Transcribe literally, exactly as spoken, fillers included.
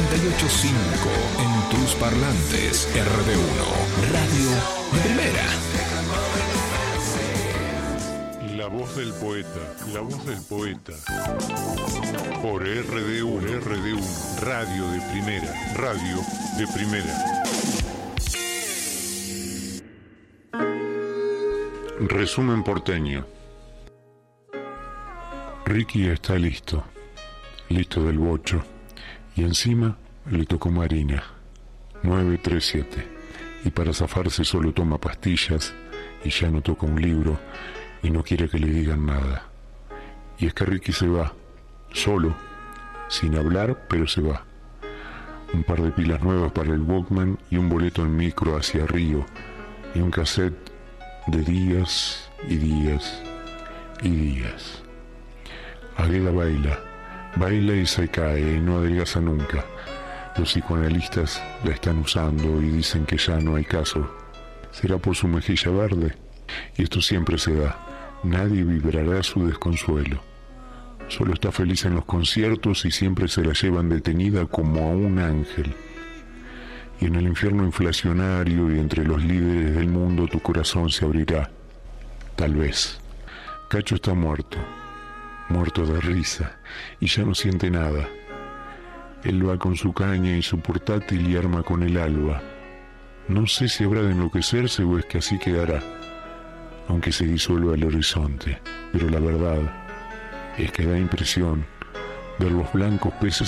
noventa y ocho punto cinco en tus parlantes. R D uno, radio de primera. La voz del poeta, la voz del poeta. Por R D uno, R D uno, radio de primera, radio de primera. Resumen porteño. Ricky está listo, listo del bocho, y encima le tocó Marina, nueve tres siete, y para zafarse solo toma pastillas, y ya no toca un libro, y no quiere que le digan nada. Y es que Ricky se va, solo, sin hablar, pero se va. Un par de pilas nuevas para el Walkman y un boleto en micro hacia Río, y un cassette de días y días y días. Agueda baila, baila y se cae y no adelgaza nunca. Los psicoanalistas la están usando y dicen que ya no hay caso. ¿Será por su mejilla verde? Y esto siempre se da. Nadie vibrará su desconsuelo. Solo está feliz en los conciertos y siempre se la llevan detenida como a un ángel. Y en el infierno inflacionario y entre los líderes del mundo tu corazón se abrirá. Tal vez. Cacho está muerto. Muerto de risa, y ya no siente nada. Él va con su caña y su portátil y arma con el alba. No sé si habrá de enloquecerse o es que así quedará, aunque se disuelva el horizonte, pero la verdad es que da impresión ver los blancos peces